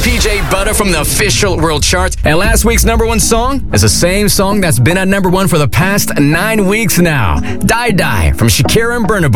PJ Butter from the official world chart. And last week's number one song is the same song that's been at number one for the past 9 weeks now. Die Die from Shakira and Burna Boy.